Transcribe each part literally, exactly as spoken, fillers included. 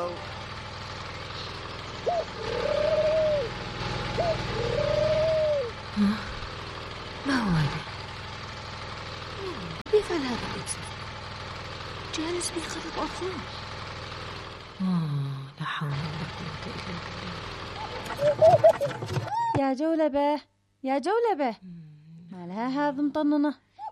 واو. ما هو هذا؟ كيف هذا الإنسان؟ جالس في خلط أطفال. لا حول ولا قوة إلا بالله. يا جولبة يا جولبة، ما لها هذا مطننة.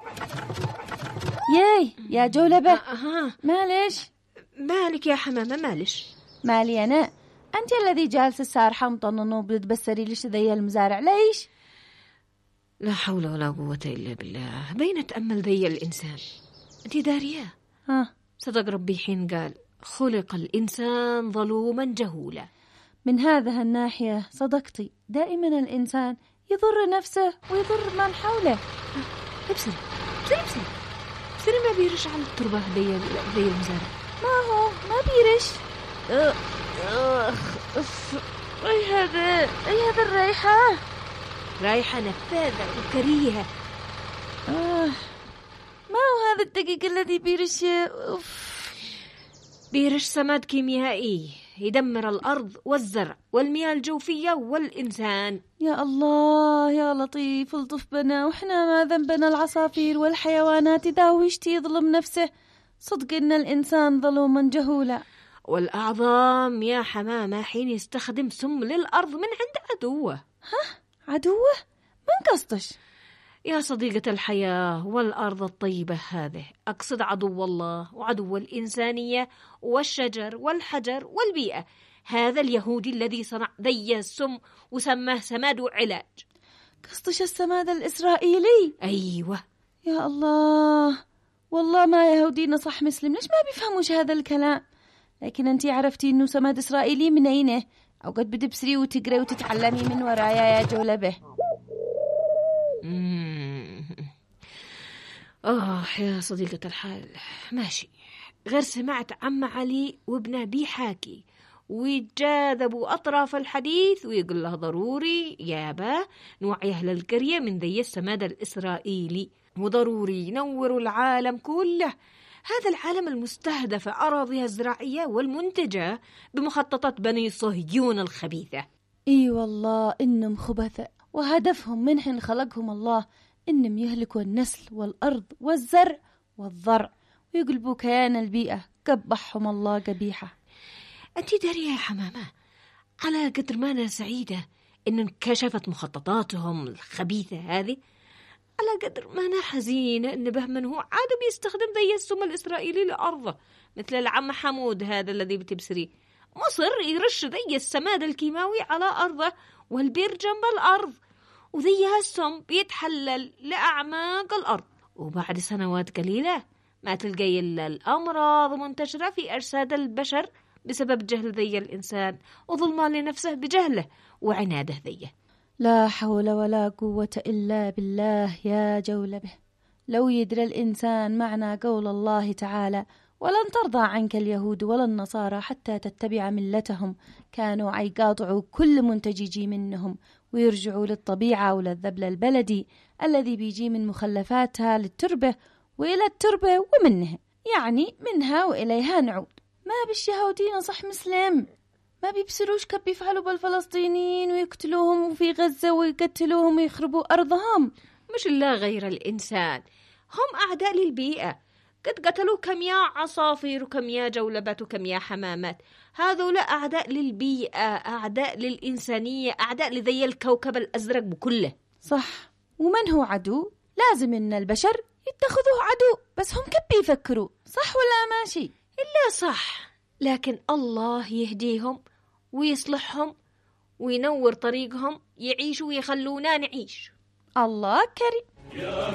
ياي يا جولبة. أها مالش؟ مالك يا حمامة مالش؟ مالي أنا، أنت الذي جالس السارحة مطننة وبتبسري ليش ذي المزارع ليش؟ لا حول ولا قوة إلا بالله. بين أتأمل ذي الإنسان. أنت دارية؟ ها، صدق ربي حين قال خلق الإنسان ظلوما جهولا. من هذه الناحية صدقتي، دائما الإنسان يضر نفسه ويضر من حوله. ابصري ابصري ابصري ابصري ما بيرش على التربة ذي ذي المزارع. ما هو ما بيرش. أخ أي هذا أي هذا الريحة، رايحة نفاذة وكريهة. آه. ما هو هذا الدقيق الذي بيرش؟ أوف. بيرش سماد كيميائي يدمر الأرض والزرع والمياه الجوفية والإنسان. يا الله يا لطيف، الطف بنا وإحنا ما ذنبنا العصافير والحيوانات إذا هو يشتي يظلم نفسه. صدق إن الإنسان ظلوما جهولا. والأعظم يا حمامة حين يستخدم سم للأرض من عند عدوه. ها؟ عدوه؟ من قصدش؟ يا صديقة الحياة والأرض الطيبة هذه، أقصد عدو الله وعدو الإنسانية والشجر والحجر والبيئة. هذا اليهودي الذي صنع ذي السم وسماه سماد علاج. قصدش السماد الإسرائيلي؟ أيوة. يا الله، والله ما يهودينا صح مسلم، ليش ما بيفهموش هذا الكلام؟ لكن أنتي عرفتي إنه سماد إسرائيلي من أينه؟ أو قد بتبصري وتقري وتتعلمي من ورايا يا جولبة. آه يا صديقة الحال، ماشي. غير سمعت عم علي وابنه بيحاكي ويتجاذبوا أطراف الحديث ويقول له ضروري يابا نوعي أهل القرية من ذي السماد الإسرائيلي، وضروري ينوروا العالم كله. هذا العالم المستهدف أراضيها الزراعية والمنتجة بمخططات بني صهيون الخبيثة. إي والله إنهم خبثاء، وهدفهم من حين خلقهم الله إنهم يهلكوا النسل والأرض والزرع والضرع ويقلبوا كيان البيئة. قبحهم الله قبيحة. أنت دارية يا حمامة، على قدر ما أنا سعيدة إن انكشفت مخططاتهم الخبيثة هذه، على قدر ما أنا حزينة إن بهم هو عاد بيستخدم ذي السم الإسرائيلي لأرضه، مثل العم حمود هذا الذي بتبصريه مصر يرش ذي السماد الكيماوي على أرضه والبير جنب الأرض، وذي هالسم بيتحلل لأعماق الأرض، وبعد سنوات قليلة ما تلقي إلا الأمراض منتشرة في أجساد البشر بسبب جهل ذي الإنسان وظلمه لنفسه بجهله وعناده ذيه. لا حول ولا قوة إلا بالله يا جولبه. لو يدري الإنسان معنى قول الله تعالى ولن ترضى عنك اليهود ولا النصارى حتى تتبع ملتهم، كانوا يقاطعوا كل منتج يجي منهم ويرجعوا للطبيعة وللذبل البلدي الذي بيجي من مخلفاتها للتربة وإلى التربة ومنها، يعني منها وإليها نعود. ما بش يهودين صح مسلم، ما بيبصروش كيف بيفعلوا بالفلسطينيين ويقتلوهم في غزة ويقتلوهم ويخربوا أرضهم. مش إلا غير الإنسان، هم أعداء للبيئة. قد قتلوا كم يا عصافير وكم يا جولبات وكم يا حمامات. هذولا أعداء للبيئة، أعداء للإنسانية، أعداء لذي الكوكب الأزرق بكله. صح. ومن هو عدو؟ لازم إن البشر يتخذوه عدو، بس هم كيف بيفكروا؟ صح ولا ماشي؟ إلا صح، لكن الله يهديهم ويصلحهم وينور طريقهم يعيشوا ويخلونا نعيش. الله كريم.